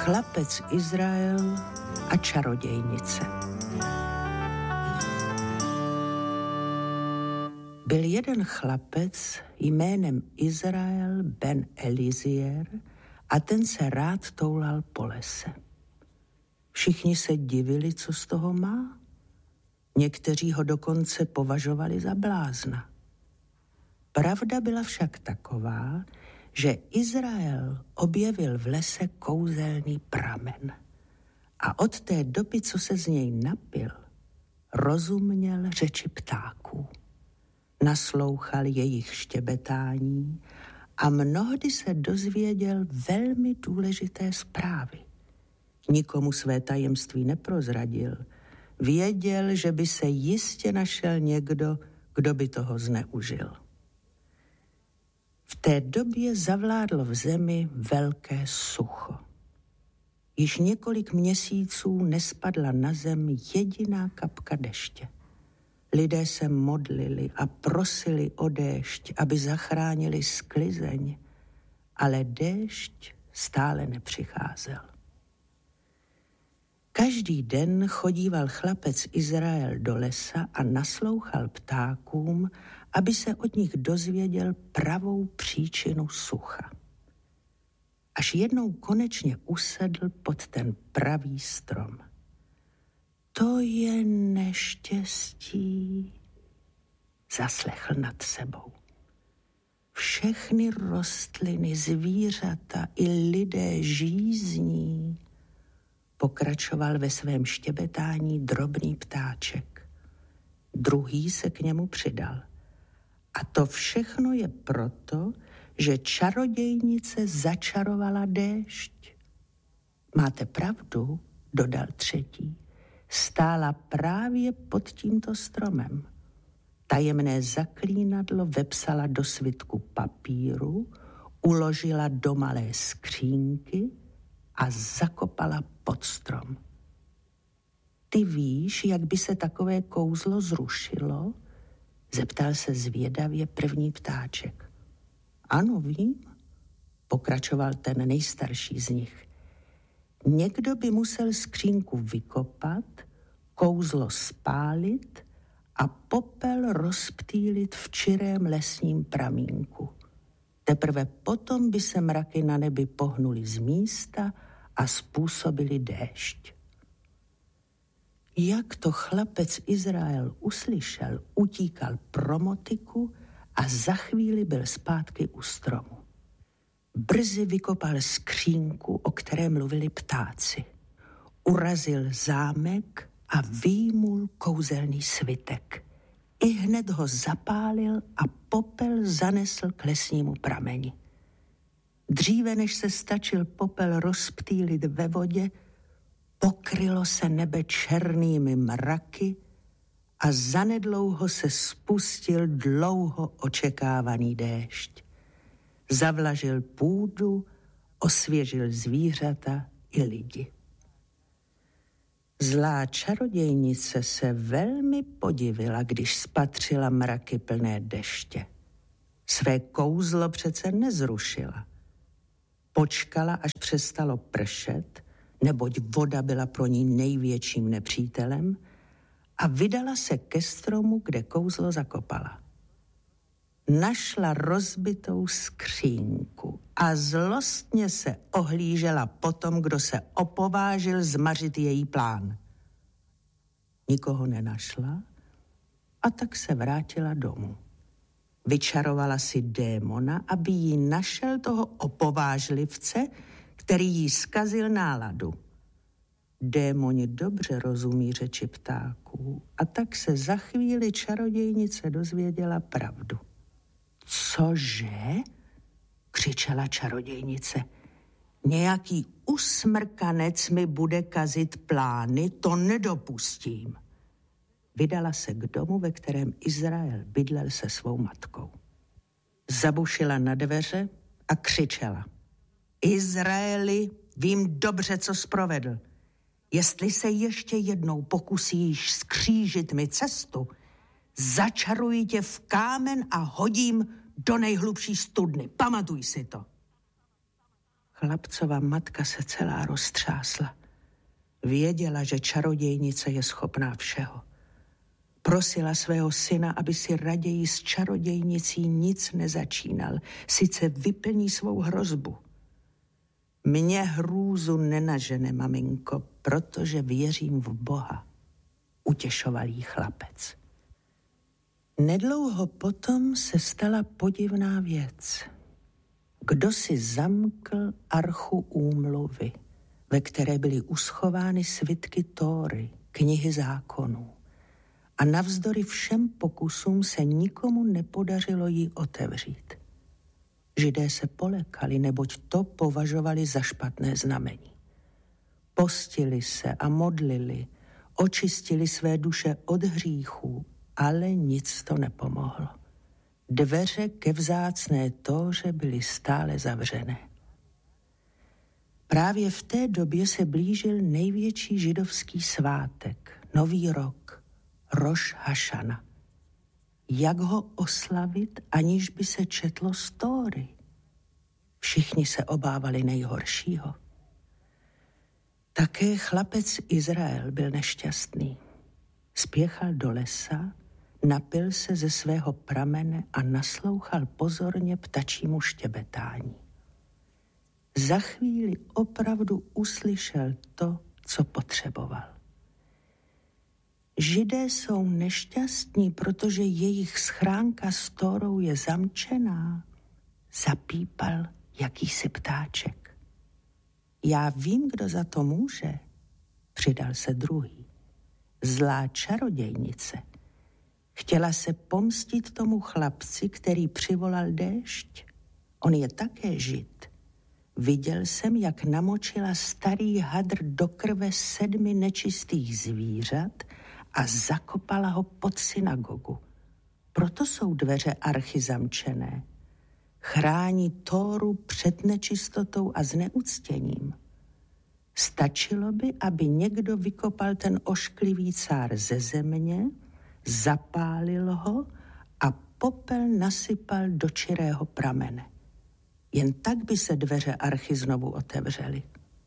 Chlapec Izrael a čarodějnice. Byl jeden chlapec jménem Izrael ben Elizier a ten se rád toulal po lese. Všichni se divili, co z toho má. Někteří ho dokonce považovali za blázna. Pravda byla však taková, že Izrael objevil v lese kouzelný pramen a od té doby, co se z něj napil, rozuměl řeči ptáků. Naslouchal jejich štěbetání a mnohdy se dozvěděl velmi důležité zprávy. Nikomu své tajemství neprozradil. Věděl, že by se jistě našel někdo, kdo by toho zneužil. V té době zavládlo v zemi velké sucho. Již několik měsíců nespadla na zem jediná kapka deště. Lidé se modlili a prosili o déšť, aby zachránili sklizeň, ale déšť stále nepřicházel. Každý den chodíval chlapec Izrael do lesa a naslouchal ptákům, aby se od nich dozvěděl pravou příčinu sucha. Až jednou konečně usedl pod ten pravý strom. To je neštěstí, zaslechl nad sebou. Všechny rostliny, zvířata i lidé žízní. Pokračoval ve svém štěbetání drobný ptáček. Druhý se k němu přidal. A to všechno je proto, že čarodějnice začarovala déšť. Máte pravdu, dodal třetí. Stála právě pod tímto stromem. Tajemné zaklínadlo vepsala do svitku papíru, uložila do malé skřínky a zakopala pod strom. Ty víš, jak by se takové kouzlo zrušilo? Zeptal se zvědavě první ptáček. Ano, vím, pokračoval ten nejstarší z nich. Někdo by musel skřínku vykopat, kouzlo spálit a popel rozptýlit v čirém lesním pramínku. Teprve potom by se mraky na nebi pohnuly z místa a způsobili déšť. Jak to chlapec Izrael uslyšel, utíkal pro motyku a za chvíli byl zpátky u stromu. Brzy vykopal skřínku, o které mluvili ptáci. Urazil zámek a vyjmul kouzelný svitek. Ihned ho zapálil a popel zanesl k lesnímu prameni. Dříve, než se stačil popel rozptýlit ve vodě, pokrylo se nebe černými mraky a zanedlouho se spustil dlouho očekávaný déšť. Zavlažil půdu, osvěžil zvířata i lidi. Zlá čarodějnice se velmi podivila, když spatřila mraky plné deště. Své kouzlo přece nezrušila. Počkala, až přestalo pršet, neboť voda byla pro ní největším nepřítelem, a vydala se ke stromu, kde kouzlo zakopala. Našla rozbitou skřínku a zlostně se ohlížela po tom, kdo se opovážil zmařit její plán. Nikoho nenašla a tak se vrátila domů. Vyčarovala si démona, aby jí našel toho opovážlivce, který jí zkazil náladu. Démoni dobře rozumí řeči ptáků a tak se za chvíli čarodějnice dozvěděla pravdu. Cože? Křičela čarodějnice. Nějaký usmrkanec mi bude kazit plány, to nedopustím. Vydala se k domu, ve kterém Izrael bydlel se svou matkou. Zabušila na dveře a křičela. Izraeli, vím dobře, co zprovedl. Jestli se ještě jednou pokusíš skřížit mi cestu, začaruji tě v kámen a hodím do nejhlubší studny. Pamatuj si to. Chlapcova matka se celá roztřásla. Věděla, že čarodějnice je schopná všeho. Prosila svého syna, aby si raději s čarodějnicí nic nezačínal, sice vyplní svou hrozbu. Mně hrůzu nenažene, maminko, protože věřím v Boha, utěšoval jí chlapec. Nedlouho potom se stala podivná věc. Kdo si zamkl archu úmluvy, ve které byly uschovány svitky Tóry, knihy zákonů. A navzdory všem pokusům se nikomu nepodařilo ji otevřít. Židé se polekali, neboť to považovali za špatné znamení. Postili se a modlili, očistili své duše od hříchů, ale nic to nepomohlo. Dveře ke vzácné Tóře byly stále zavřené. Právě v té době se blížil největší židovský svátek, Nový rok, Roš Hašana. Jak ho oslavit, aniž by se četlo z Tóry? Všichni se obávali nejhoršího. Také chlapec Izrael byl nešťastný. Spěchal do lesa, napil se ze svého pramene a naslouchal pozorně ptačímu štěbetání. Za chvíli opravdu uslyšel to, co potřeboval. Židé jsou nešťastní, protože jejich schránka s Tórou je zamčená, zapípal jakýsi ptáček. Já vím, kdo za to může, přidal se druhý. Zlá čarodějnice. Chtěla se pomstit tomu chlapci, který přivolal déšť. On je také Žid. Viděl jsem, jak namočila starý hadr do krve 7 nečistých zvířat a zakopala ho pod synagogu. Proto jsou dveře archy zamčené. Chrání Tóru před nečistotou a zneuctěním. Stačilo by, aby někdo vykopal ten ošklivý cár ze země, zapálil ho a popel nasypal do čirého pramene. Jen tak by se dveře archy znovu otevřely.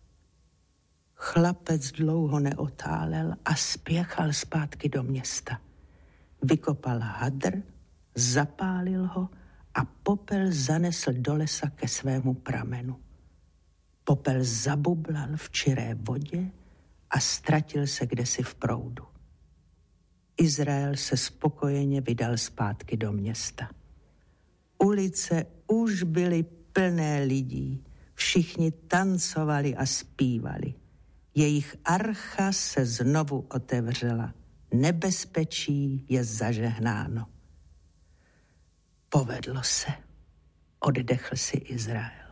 Chlapec dlouho neotálel a spěchal zpátky do města. Vykopal hadr, zapálil ho a popel zanesl do lesa ke svému pramenu. Popel zabublal v čiré vodě a ztratil se kdesi v proudu. Izrael se spokojeně vydal zpátky do města. Ulice už byly plné lidí, všichni tancovali a zpívali. Jejich archa se znovu otevřela. Nebezpečí je zažehnáno. Povedlo se, oddechl si Izrael.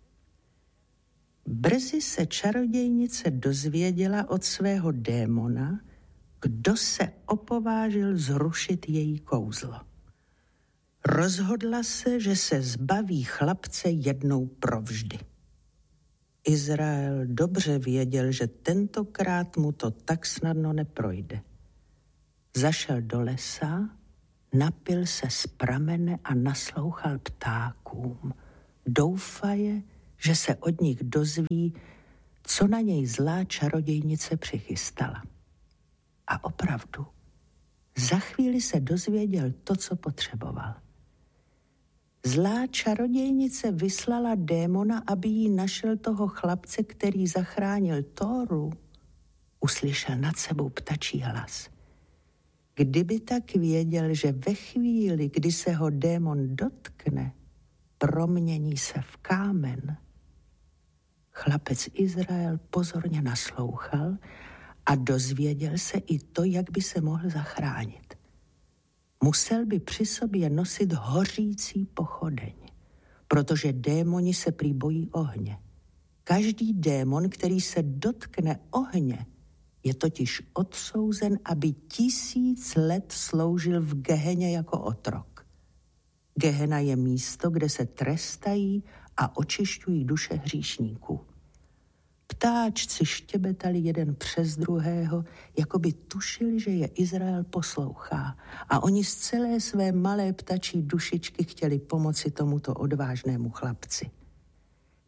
Brzy se čarodějnice dozvěděla od svého démona, kdo se opovážil zrušit její kouzlo. Rozhodla se, že se zbaví chlapce jednou provždy. Izrael dobře věděl, že tentokrát mu to tak snadno neprojde. Zašel do lesa, napil se z pramene a naslouchal ptákům. Doufaje, že se od nich dozví, co na něj zlá čarodějnice přichystala. A opravdu, za chvíli se dozvěděl to, co potřeboval. Zlá čarodějnice vyslala démona, aby jí našel toho chlapce, který zachránil Tóru. Uslyšel nad sebou ptačí hlas. Kdyby tak věděl, že ve chvíli, kdy se ho démon dotkne, promění se v kámen. Chlapec Izrael pozorně naslouchal a dozvěděl se i to, jak by se mohl zachránit. Musel by při sobě nosit hořící pochodeň, protože démoni se prý bojí ohně. Každý démon, který se dotkne ohně, je totiž odsouzen, aby 1000 let sloužil v Geheně jako otrok. Gehena je místo, kde se trestají a očišťují duše hříšníků. Ptáčci štěbetali jeden přes druhého, jako by tušili, že je Izrael poslouchá, a oni z celé své malé ptačí dušičky chtěli pomoci tomuto odvážnému chlapci.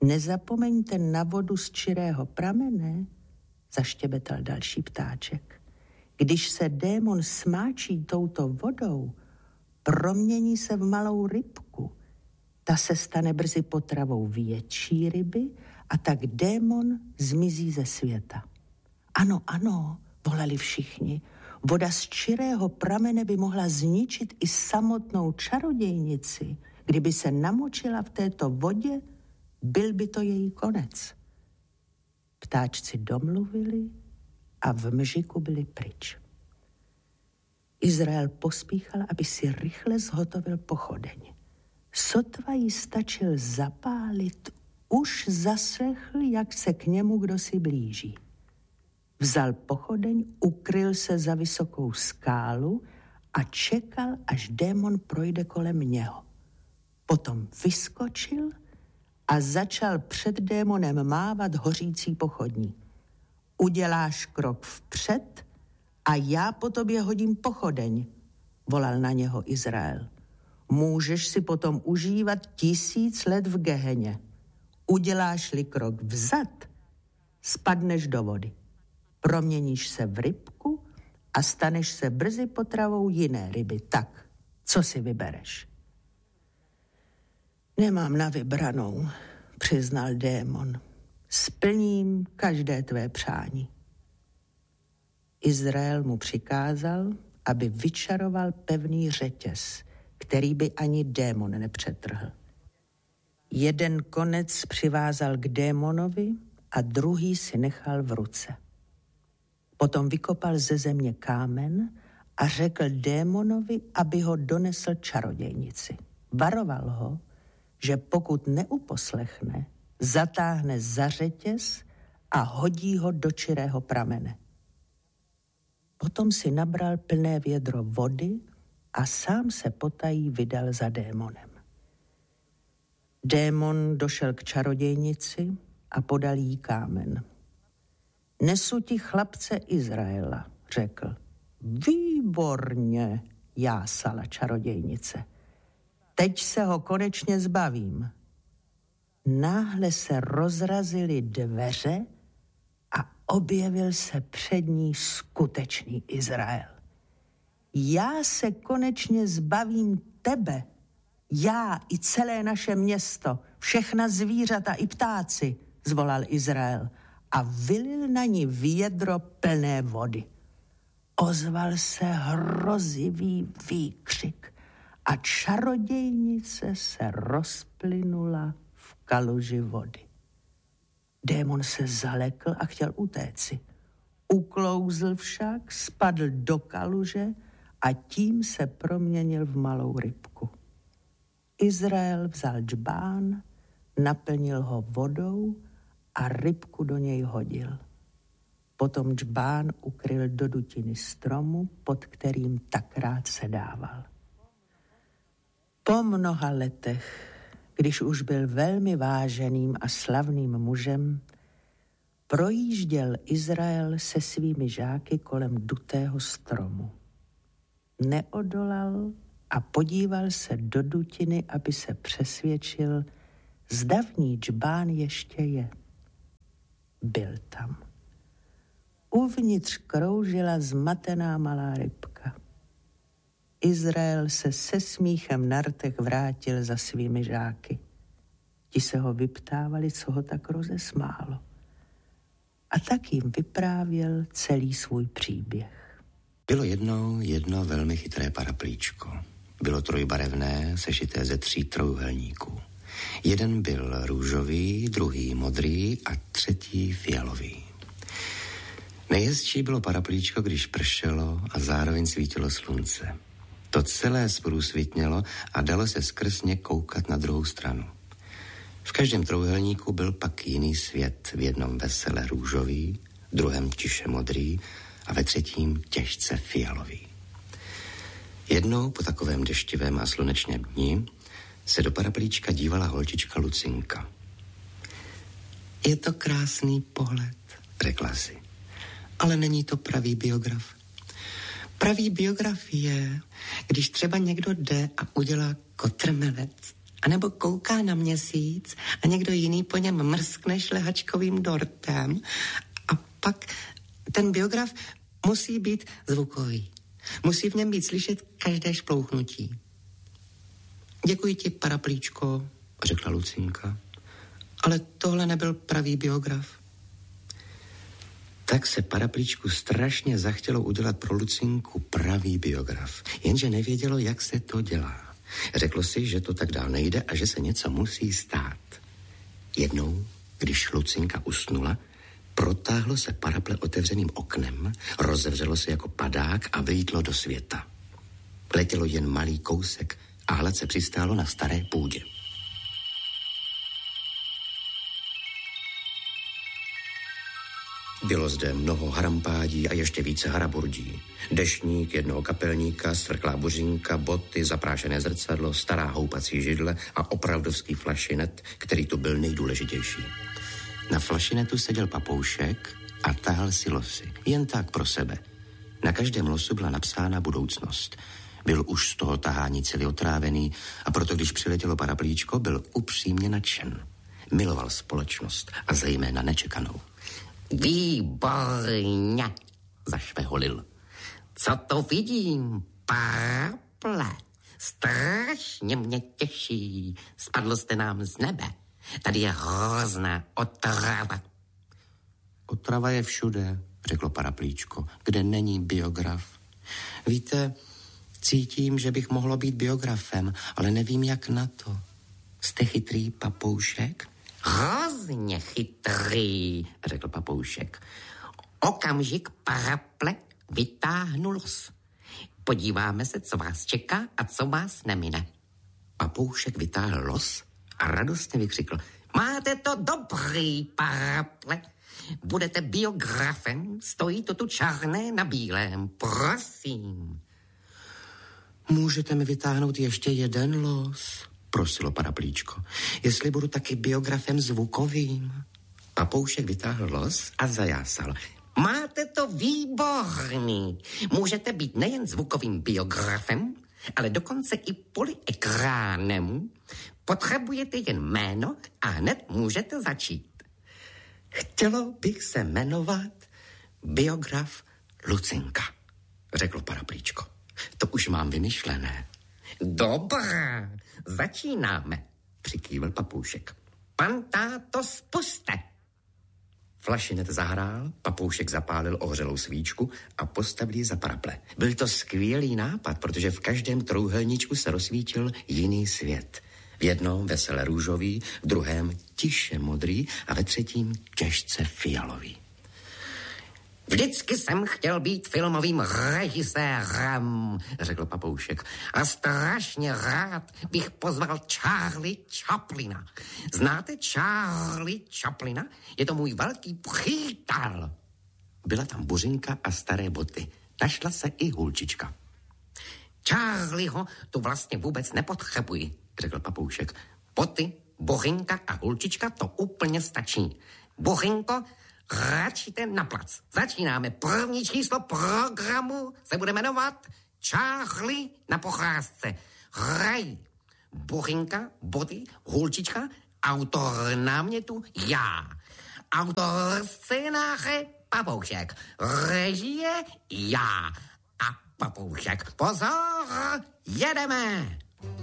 Nezapomeňte na vodu z čirého pramene, zaštěbetal další ptáček. Když se démon smáčí touto vodou, promění se v malou rybku. Ta se stane brzy potravou větší ryby a tak démon zmizí ze světa. Ano, ano, volali všichni. Voda z čirého pramene by mohla zničit i samotnou čarodějnici. Kdyby se namočila v této vodě, byl by to její konec. Ptáčci domluvili a v mžiku byli pryč. Izrael pospíchal, aby si rychle zhotovil pochodeň. Sotva jí stačil zapálit, už zaslechl, jak se k němu kdosi blíží. Vzal pochodeň, ukryl se za vysokou skálu a čekal, až démon projde kolem něho. Potom vyskočil a začal před démonem mávat hořící pochodní. Uděláš krok vpřed a já po tobě hodím pochodeň, volal na něho Izrael. Můžeš si potom užívat 1000 let v Geheně. Uděláš-li krok vzad, spadneš do vody. Proměníš se v rybku a staneš se brzy potravou jiné ryby. Tak, co si vybereš? Nemám na vybranou, přiznal démon. Splním každé tvé přání. Izrael mu přikázal, aby vyčaroval pevný řetěz, který by ani démon nepřetrhl. Jeden konec přivázal k démonovi a druhý si nechal v ruce. Potom vykopal ze země kámen a řekl démonovi, aby ho donesl čarodějnici. Varoval ho, že pokud neuposlechne, zatáhne za řetěz a hodí ho do čirého pramene. Potom si nabral plné vědro vody a sám se potají vydal za démonem. Démon došel k čarodějnici a podal jí kámen. Nesu ti chlapce Izraela, řekl. Výborně, jásala čarodějnice. Teď se ho konečně zbavím. Náhle se rozrazily dveře a objevil se před ní skutečný Izrael. Já se konečně zbavím tebe, já i celé naše město, všechna zvířata i ptáci, zvolal Izrael a vylil na ní vědro plné vody. Ozval se hrozivý výkřik a čarodějnice se rozplynula v kaluži vody. Démon se zalekl a chtěl utéci. Uklouzl však, spadl do kaluže a tím se proměnil v malou rybku. Izrael vzal džbán, naplnil ho vodou a rybku do něj hodil. Potom džbán ukryl do dutiny stromu, pod kterým tak rád sedával. Po mnoha letech, když už byl velmi váženým a slavným mužem, projížděl Izrael se svými žáky kolem dutého stromu. Neodolal a podíval se do dutiny, aby se přesvědčil, zda v ní džbán ještě je. Byl tam. Uvnitř kroužila zmatená malá rybka. Izrael se smíchem na rtech vrátil za svými žáky. Ti se ho vyptávali, co ho tak rozesmálo. A tak jim vyprávěl celý svůj příběh. Bylo jednou jedno velmi chytré paraplíčko. Bylo trojbarevné, sešité ze 3 trojúhelníků. Jeden byl růžový, druhý modrý a třetí fialový. Nejhezčí bylo paraplíčko, když pršelo a zároveň svítilo slunce. To celé zprůsvitnělo a dalo se skrz ně koukat na druhou stranu. V každém trojúhelníku byl pak jiný svět, v jednom vesele růžový, v druhém tiše modrý a ve třetím těžce fialový. Jednou po takovém deštivém a slunečném dni se do paraplíčka dívala holčička Lucinka. Je to krásný pohled, řekla si, ale není to pravý biograf. Pravý biograf je, když třeba někdo jde a udělá kotrmelec A nebo kouká na měsíc a někdo jiný po něm mrskne šlehačkovým dortem. A pak ten biograf musí být zvukový. Musí v něm být slyšet každé šplouchnutí. Děkuji ti, paraplíčko, řekla Lucinka. Ale tohle nebyl pravý biograf. Tak se paraplíčku strašně zachtělo udělat pro Lucinku pravý biograf, jenže nevědělo, jak se to dělá. Řeklo si, že to tak dál nejde a že se něco musí stát. Jednou, když Lucinka usnula, protáhlo se paraple otevřeným oknem, rozevřelo se jako padák a vyjítlo do světa. Letělo jen malý kousek a hladce přistálo na staré půdě. Bylo zde mnoho harampádí a ještě více haraburdí. Deštník, jednoho kapelníka, svrklá buřinka, boty, zaprášené zrcadlo, stará houpací židle a opravdovský flašinet, který tu byl nejdůležitější. Na flašinetu seděl papoušek a tahal si losy. Jen tak pro sebe. Na každém losu byla napsána budoucnost. Byl už z toho tahání celý otrávený a proto, když přiletělo paraplíčko, byl upřímně nadšen. Miloval společnost a zejména nečekanou. Výborně, zašveholil. Co to vidím, paraple? Strašně mě těší. Spadlo jste nám z nebe. Tady je hrozná otrava. Otrava je všude, řeklo paraplíčko, kde není biograf. Víte, cítím, že bych mohlo být biografem, ale nevím, jak na to. Jste chytrý, papoušek? Hrozně chytrý, řekl papoušek. Okamžik, paraple, vytáhnu los. Podíváme se, co vás čeká a co vás nemine. Papoušek vytáhl los a radostně vykřikl. Máte to dobrý, paraple. Budete biografem, stojí to tu černé na bílém, prosím. Můžete mi vytáhnout ještě jeden los? Prosilo paraplíčko. Jestli budu taky biografem zvukovým. Papoušek vytáhl los a zajásal. Máte to výborný. Můžete být nejen zvukovým biografem, ale dokonce i polyekránem. Potřebujete jen jméno a hned můžete začít. Chtělo bych se jmenovat biograf Lucinka, řeklo paraplíčko. To už mám vymyšlené. Dobrá, začínáme, přikývl papoušek. Pan táto, spuste. Flašinet zahrál, papoušek zapálil ohřelou svíčku a postavil ji za paraple. Byl to skvělý nápad, protože v každém trouhelníčku se rozsvítil jiný svět. V jednom vesele růžový, v druhém tiše modrý a ve třetím těžce fialový. Vždycky jsem chtěl být filmovým režisérem, řekl papoušek. A strašně rád bych pozval Charlie Chaplina. Znáte Charlie Chaplina? Je to můj velký přítel. Byla tam buřinka a staré boty. Našla se i hulčička. Charlieho tu vlastně vůbec nepotřebuji, řekl papoušek. Boty, buřinka a hulčička to úplně stačí. Buřinko, račíte na plac. Začínáme. První číslo programu se bude jmenovat Charlie na pocházce. Hraj. Buřinka, boty, hulčička, autor námětu já. Autor scénáře papoušek. Režie já. A papoušek. Pozor, jedeme.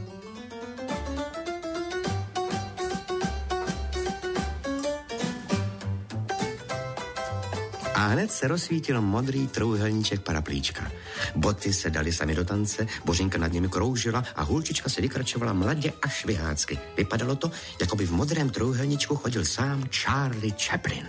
A hned se rozsvítil modrý trouhelníček paraplíčka. Boty se dali sami do tance, bořinka nad nimi kroužila a hulčička se vykračovala mladě a švihácky. Vypadalo to, jako by v modrém trouhelníčku chodil sám Charlie Chaplin.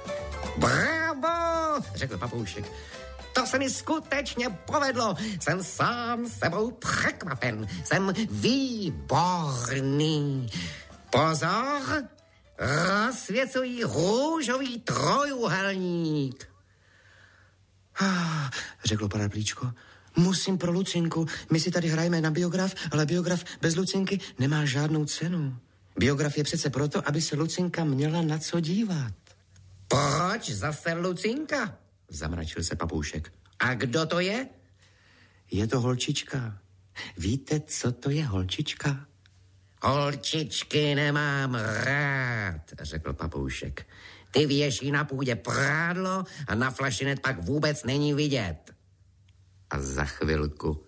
Bravo, řekl papoušek. To se mi skutečně povedlo. Jsem sám sebou překvapen. Jsem výborný. Pozor, rozsvěcují růžový trojuhelník. Řeklo paraplíčko. Musím pro Lucinku. My si tady hrajeme na biograf, ale biograf bez Lucinky nemá žádnou cenu. Biograf je přece proto, aby se Lucinka měla na co dívat. Proč zase Lucinka? Zamračil se papoušek. A kdo to je? Je to holčička. Víte, co to je holčička? Holčičky nemám rád, řekl papoušek. Ty věší na půdě prádlo a na flašinet pak vůbec není vidět. A za chvilku: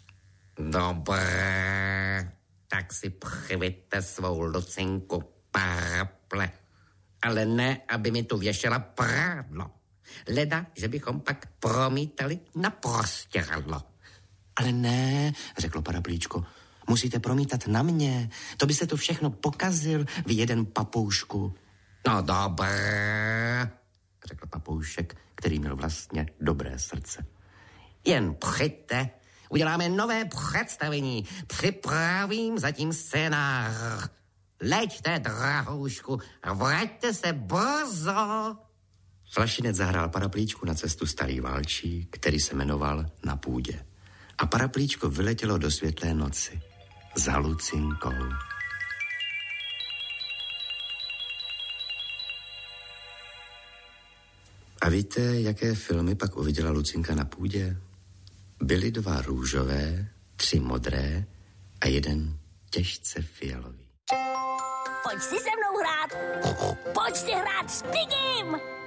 dobré, tak si přivěďte svou Lucinku Paraple. Ale ne, aby mi tu věšela prádlo. Leda, že bychom pak promítali na prostěradlo. Ale ne, řeklo Paraplíčko, musíte promítat na mě. To by se to všechno pokazil, vy jeden papoušku. No dobré, řekl papoušek, který měl vlastně dobré srdce. jen přijďte, uděláme nové představení, připravím zatím scénář. Leďte, drahoušku, vraťte se brzo. Flašinec zahrál Paraplíčku na cestu starý válčík, který se jmenoval Na půdě. A Paraplíčko vyletělo do světlé noci za Lucinkou. A víte, jaké filmy pak uviděla Lucinka na půdě? Byly 2 růžové, 3 modré a 1 těžce fialový. Pojď si se mnou hrát. Pojď si hrát s Pigim.